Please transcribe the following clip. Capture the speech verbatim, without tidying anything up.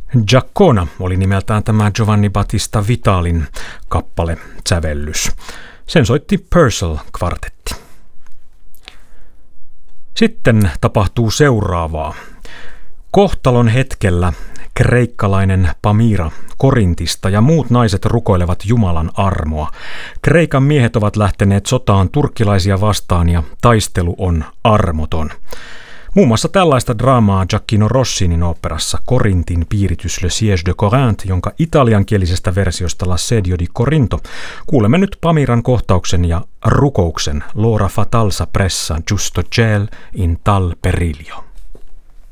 Giaccona oli nimeltään tämä Giovanni Battista Vitalin kappale sävellys. Sen soitti Purcell-kvartetti. Sitten tapahtuu seuraavaa. Kohtalon hetkellä kreikkalainen Pamira Korintista ja muut naiset rukoilevat Jumalan armoa. Kreikan miehet ovat lähteneet sotaan turkkilaisia vastaan ja taistelu on armoton. Muun muassa tällaista draamaa Gioacchino Rossinin oopperassa Korintin piiritys Le Siège de Corinthe, jonka italiankielisestä versiosta L'Assedio di Corinto kuulemme nyt Pamiran kohtauksen ja rukouksen L'ora fatal s'appressa giusto ciel in tal periglio.